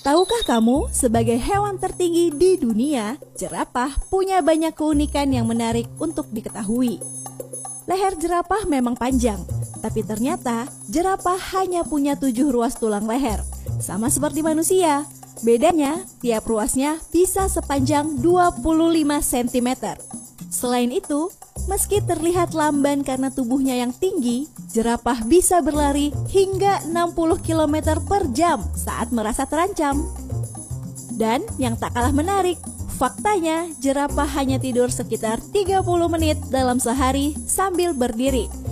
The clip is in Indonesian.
Tahukah kamu, sebagai hewan tertinggi di dunia, jerapah punya banyak keunikan yang menarik untuk diketahui. Leher jerapah memang panjang, tapi ternyata jerapah hanya punya 7 ruas tulang leher, sama seperti manusia. Bedanya, tiap ruasnya bisa sepanjang 25 cm. Selain itu, meski terlihat lamban karena tubuhnya yang tinggi, jerapah bisa berlari hingga 60 km per jam saat merasa terancam. Dan yang tak kalah menarik, faktanya jerapah hanya tidur sekitar 30 menit dalam sehari sambil berdiri.